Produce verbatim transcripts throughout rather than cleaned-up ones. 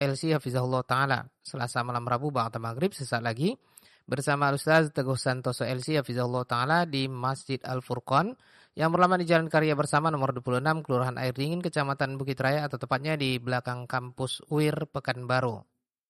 L C Hafizahullah Ta'ala. Selasa malam Rabu ba'da maghrib sesaat lagi bersama Ustaz Teguh Santoso L C Hafizahullah Ta'ala di Masjid Al-Furqan yang beralamat di Jalan Karya Bersama nomor dua puluh enam Kelurahan Air Dingin, Kecamatan Bukit Raya, atau tepatnya di belakang kampus U I R Pekanbaru.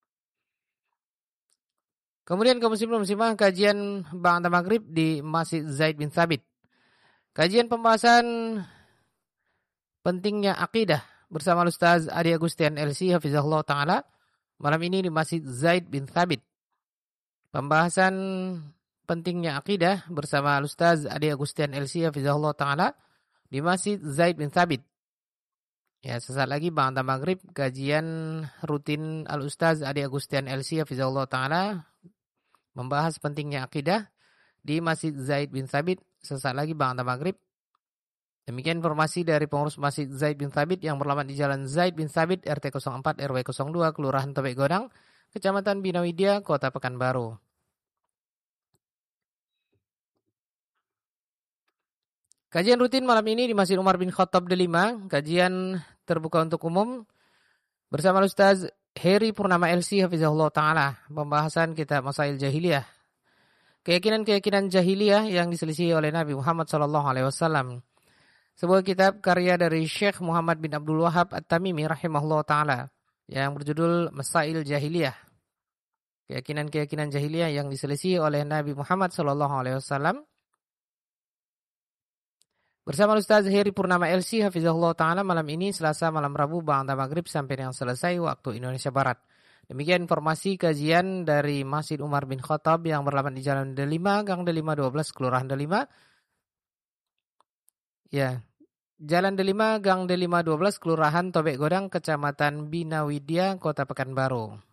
Kemudian kaum muslimin muslimah, kajian ba'da maghrib di Masjid Zaid bin Thabit. Kajian pembahasan pentingnya akidah bersama Ustaz Adi Agustian L C Hafizahullah Ta'ala malam ini di Masjid Zaid bin Thabit. Pembahasan pentingnya akidah bersama Ustaz Adi Agustian L C Hafizahullah Ta'ala di Masjid Zaid bin Thabit. Ya, sesaat lagi ba'da maghrib kajian rutin Al-Ustaz Adi Agustian L C Hafizahullah Ta'ala membahas pentingnya akidah di Masjid Zaid bin Thabit sesaat lagi ba'da maghrib. Demikian informasi dari pengurus Masjid Zaid bin Thabit yang beralamat di Jalan Zaid bin Thabit R T nol empat R W nol dua Kelurahan Tebek Godang, Kecamatan Binawidia, Kota Pekanbaru. Kajian rutin malam ini di Masjid Umar bin Khattab Delima, kajian terbuka untuk umum bersama Ustaz Heri Purnama L C Hafizahullah Ta'ala, pembahasan kitab Masail Jahiliyah. Keyakinan-keyakinan jahiliyah yang diselisihi oleh Nabi Muhammad sallallahu alaihi wasallam. Sebuah kitab karya dari Syekh Muhammad bin Abdul Wahab At-Tamimi rahimahullah ta'ala yang berjudul Masail Jahiliyah. Keyakinan-keyakinan jahiliyah yang diselisihi oleh Nabi Muhammad sallallahu alaihi wasallam. Bersama Ustaz Heri Purnama L C Hafizahullah Ta'ala malam ini Selasa malam Rabu ba'da maghrib sampai yang selesai waktu Indonesia Barat. Demikian informasi kajian dari Masjid Umar bin Khattab yang beralamat di Jalan Delima, Gang Delima dua belas, Kelurahan Delima. Ya, Jalan Delima, Gang Delima dua belas, Kelurahan Tobek Godang, Kecamatan Binawidia, Kota Pekanbaru.